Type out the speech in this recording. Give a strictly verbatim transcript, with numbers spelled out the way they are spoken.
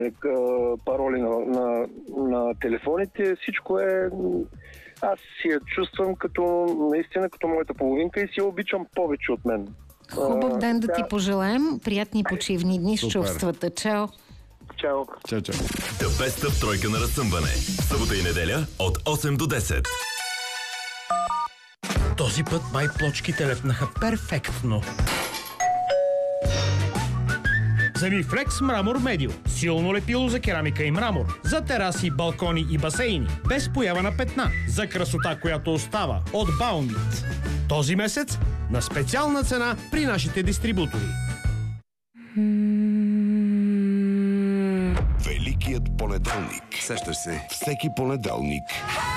пароли на, на, на телефоните. Всичко е... Аз си я чувствам като наистина като моята половинка и си я обичам повече от мен. Хубав ден да да. ти пожелаем. Приятни почивни дни с чувствата. Чао! Чао! Чао, чао! The Best of тройка на разсъмване. Събота и неделя от осем до десет. Този път май плочките лепнаха перфектно. Земифлекс Мрамор Медио. Силно лепило за керамика и мрамор. За тераси, балкони и басейни. Без поява на петна. За красота, която остава. От Баунит. Този месец на специална цена при нашите дистрибутори. Великият понеделник. Сещаш се, всеки понеделник